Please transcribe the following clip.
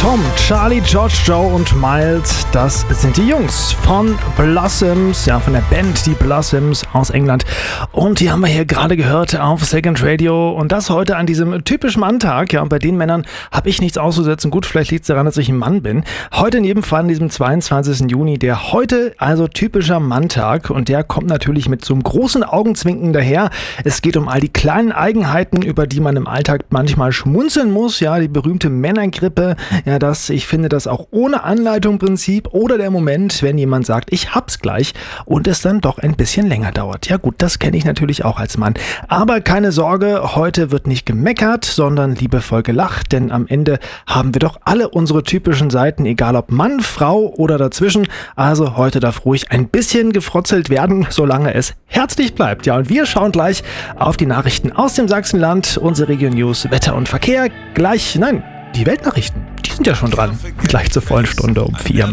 Tom, Charlie, George, Joe und Miles, das sind die Jungs von Blossoms, ja, von der Band Die Blossoms aus England. Und die haben wir hier gerade gehört auf Second Radio und das heute an diesem typischen Manntag. Ja, und bei den Männern habe ich nichts auszusetzen. Gut, vielleicht liegt es daran, dass ich ein Mann bin. Heute in jedem Fall an diesem 22. Juni, der heute also typischer Manntag und der kommt natürlich mit so einem großen Augenzwinken daher. Es geht um all die kleinen Eigenheiten, über die man im Alltag manchmal schmunzeln muss. Ja, die berühmte Männergrippe. Ja, ich finde das auch ohne Anleitung-Prinzip oder der Moment, wenn jemand sagt, ich hab's gleich und es dann doch ein bisschen länger dauert. Ja gut, das kenne ich natürlich auch als Mann. Aber keine Sorge, heute wird nicht gemeckert, sondern liebevoll gelacht, denn am Ende haben wir doch alle unsere typischen Seiten, egal ob Mann, Frau oder dazwischen. Also heute darf ruhig ein bisschen gefrotzelt werden, solange es herzlich bleibt. Ja, und wir schauen gleich auf die Nachrichten aus dem Sachsenland, unsere Region News, Wetter und Verkehr. Die Weltnachrichten, die sind ja schon dran. Gleich zur vollen Stunde um 4.